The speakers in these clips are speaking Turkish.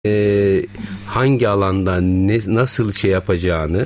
hangi alanda nasıl şey yapacağını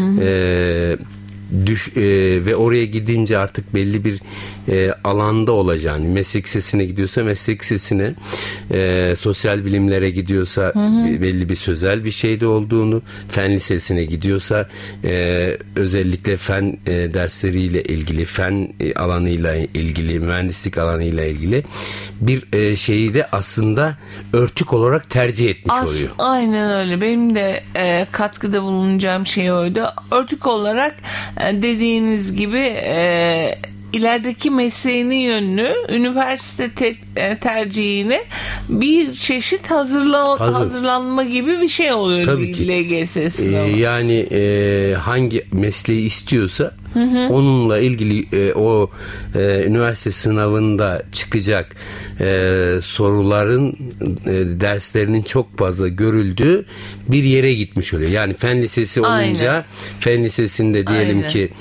ve oraya gidince artık belli bir alanda olacağını, meslek lisesine gidiyorsa meslek lisesine, sosyal bilimlere gidiyorsa belli bir sözel bir şeyde olduğunu, fen lisesine gidiyorsa özellikle fen dersleriyle ilgili, fen alanıyla ilgili, mühendislik alanıyla ilgili bir şeyi de aslında örtük olarak tercih etmiş oluyor. Aynen öyle. Benim de katkıda bulunacağım şey oydu. Örtük olarak dediğiniz gibi ilerideki mesleğinin yönünü, üniversite tercihini bir çeşit hazırlanma gibi bir şey oluyor. Tabii ki. LGS sınavı. Yani hangi mesleği istiyorsa onunla ilgili o üniversite sınavında çıkacak soruların derslerinin çok fazla görüldüğü bir yere gitmiş oluyor. Yani fen lisesi olunca, aynen, fen lisesinde diyelim, aynen, ki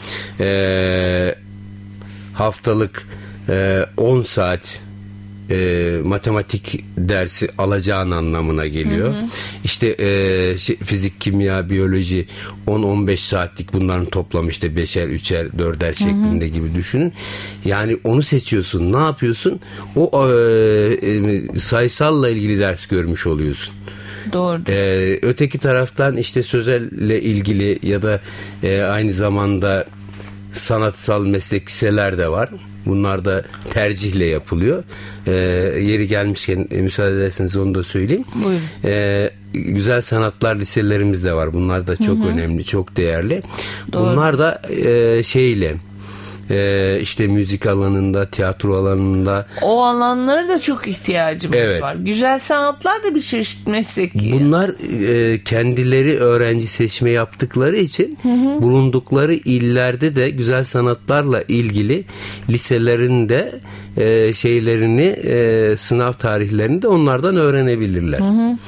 haftalık 10 saat matematik dersi alacağın anlamına geliyor. İşte fizik, kimya, biyoloji 10-15 saatlik, bunların toplamı işte 5'er, 3'er, 4'er şeklinde gibi düşünün. Yani onu seçiyorsun. Ne yapıyorsun? O sayısalla ilgili ders görmüş oluyorsun. Doğru. Öteki taraftan işte sözelle ilgili ya da aynı zamanda sanatsal meslek liseler de var. Bunlar da tercihle yapılıyor. Yeri gelmişken müsaade ederseniz onu da söyleyeyim. Buyurun. Güzel sanatlar liselerimiz de var. Bunlar da çok önemli, çok değerli. Doğru. Bunlar da şeyle işte müzik alanında, tiyatro alanında, o alanlara da çok ihtiyacımız, evet, var. Güzel sanatlar da bir çeşit meslek. Bunlar kendileri öğrenci seçme yaptıkları için bulundukları illerde de güzel sanatlarla ilgili liselerinde şeylerini, sınav tarihlerini de onlardan öğrenebilirler.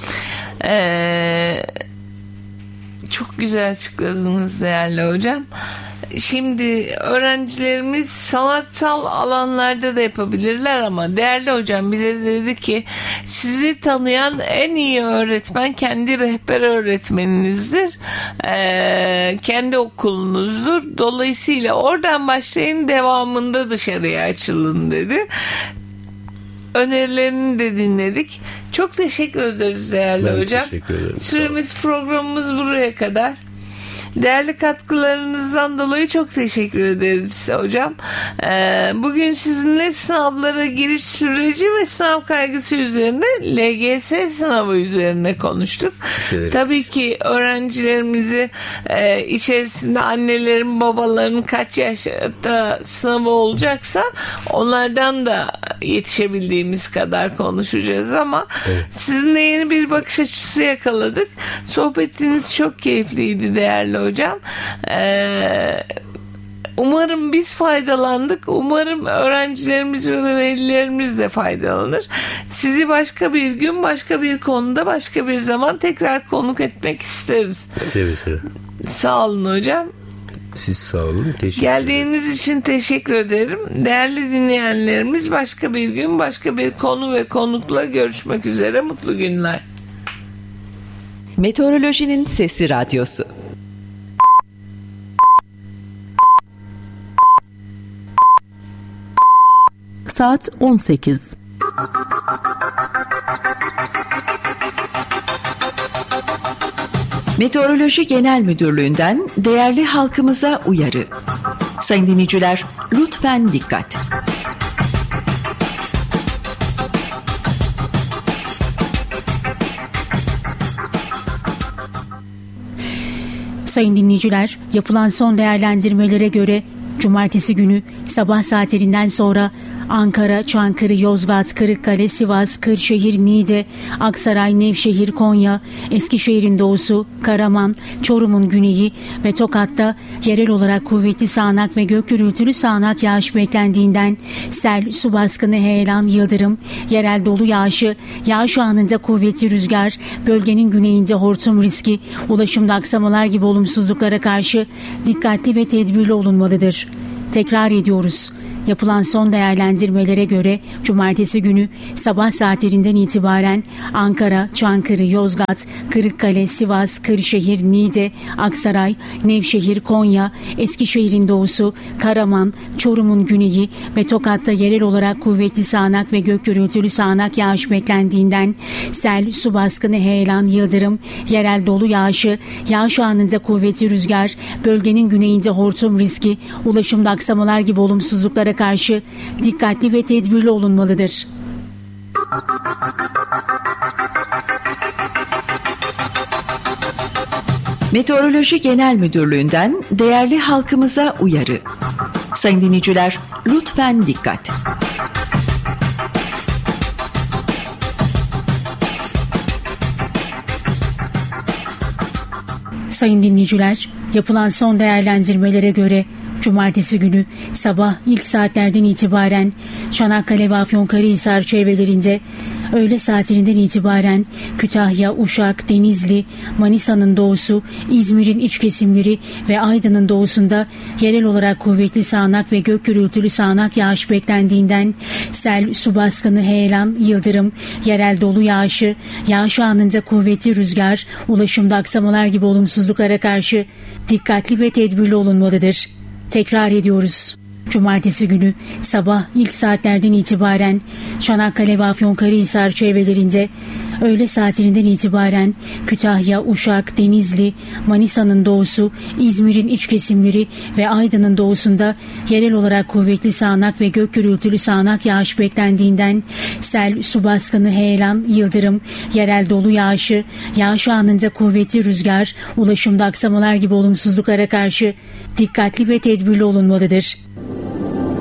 Çok güzel açıkladınız değerli hocam. Şimdi öğrencilerimiz sanatsal alanlarda da yapabilirler ama değerli hocam bize dedi ki sizi tanıyan en iyi öğretmen kendi rehber öğretmeninizdir. Kendi okulunuzdur. Dolayısıyla oradan başlayın, devamında dışarıya açılın dedi. Önerilerini de dinledik. Çok teşekkür ederiz değerli hocam. Teşekkür ederim. Süremiz, programımız buraya kadar. Değerli katkılarınızdan dolayı çok teşekkür ederiz hocam. Bugün sizinle sınavlara giriş süreci ve sınav kaygısı üzerine, LGS sınavı üzerine konuştuk. Tabii ki öğrencilerimizi içerisinde annelerin, babaların kaç yaşta sınavı olacaksa onlardan da yetişebildiğimiz kadar konuşacağız ama evet, sizinle yeni bir bakış açısı yakaladık. Sohbetiniz çok keyifliydi değerli hocam. Umarım biz faydalandık. Umarım öğrencilerimiz ve velilerimiz de faydalanır. Sizi başka bir gün, başka bir konuda, başka bir zaman tekrar konuk etmek isteriz. Seve seve. Sağ olun hocam. Siz sağ olun. Geldiğiniz için teşekkür ederim. Değerli dinleyenlerimiz, başka bir gün, başka bir konu ve konukla görüşmek üzere. Mutlu günler. Meteorolojinin Sesi Radyosu. Saat 18. Meteoroloji Genel Müdürlüğü'nden değerli halkımıza uyarı. Sayın dinleyiciler, lütfen dikkat. Sayın dinleyiciler, yapılan son değerlendirmelere göre Cumartesi günü sabah saatlerinden sonra Ankara, Çankırı, Yozgat, Kırıkkale, Sivas, Kırşehir, Niğde, Aksaray, Nevşehir, Konya, Eskişehir'in doğusu, Karaman, Çorum'un güneyi ve Tokat'ta yerel olarak kuvvetli sağanak ve gök gürültülü sağanak yağış beklendiğinden sel, su baskını, heyelan, yıldırım, yerel dolu yağışı, yağış anında kuvvetli rüzgar, bölgenin güneyinde hortum riski, ulaşımda aksamalar gibi olumsuzluklara karşı dikkatli ve tedbirli olunmalıdır. Tekrar ediyoruz. Yapılan son değerlendirmelere göre cumartesi günü sabah saatlerinden itibaren Ankara, Çankırı, Yozgat, Kırıkkale, Sivas, Kırşehir, Niğde, Aksaray, Nevşehir, Konya, Eskişehir'in doğusu, Karaman, Çorum'un güneyi ve Tokat'ta yerel olarak kuvvetli sağanak ve gök gürültülü sağanak yağış beklendiğinden sel, su baskını, heyelan, yıldırım, yerel dolu yağışı, yağış anında kuvvetli rüzgar, bölgenin güneyinde hortum riski, ulaşımda aksamalar gibi olumsuzluklara karşı dikkatli ve tedbirli olunmalıdır. Meteoroloji Genel Müdürlüğü'nden değerli halkımıza uyarı. Sayın dinleyiciler, lütfen dikkat. Sayın dinleyiciler, yapılan son değerlendirmelere göre cumartesi günü sabah ilk saatlerden itibaren Çanakkale ve Afyonkarahisar çevrelerinde, öğle saatlerinden itibaren Kütahya, Uşak, Denizli, Manisa'nın doğusu, İzmir'in iç kesimleri ve Aydın'ın doğusunda yerel olarak kuvvetli sağanak ve gök gürültülü sağanak yağış beklendiğinden sel, su baskını, heyelan, yıldırım, yerel dolu yağışı, yağış anında kuvvetli rüzgar, ulaşımda aksamalar gibi olumsuzluklara karşı dikkatli ve tedbirli olunmalıdır. Tekrar ediyoruz. Cumartesi günü sabah ilk saatlerden itibaren Çanakkale ve Afyonkarahisar çevrelerinde, öğle saatlerinden itibaren Kütahya, Uşak, Denizli, Manisa'nın doğusu, İzmir'in iç kesimleri ve Aydın'ın doğusunda yerel olarak kuvvetli sağanak ve gök gürültülü sağanak yağış beklendiğinden sel, su baskını, heyelan, yıldırım, yerel dolu yağışı, yağış anında kuvvetli rüzgar, ulaşımda aksamalar gibi olumsuzluklara karşı dikkatli ve tedbirli olunmalıdır. Tekrar ediyoruz. Cumartesi günü sabah ilk saatlerden itibaren Çanakkale ve Afyonkarahisar çevrelerinde, öğle saatlerinden itibaren Kütahya, Uşak, Denizli, Manisa'nın doğusu, İzmir'in iç kesimleri ve Aydın'ın doğusunda yerel olarak kuvvetli sağanak ve gök gürültülü sağanak yağış beklendiğinden sel, su baskını, heyelan, yıldırım, yerel dolu yağışı, yağış anında kuvvetli rüzgar, ulaşımda aksamalar gibi olumsuzluklara karşı dikkatli ve tedbirli olunmalıdır.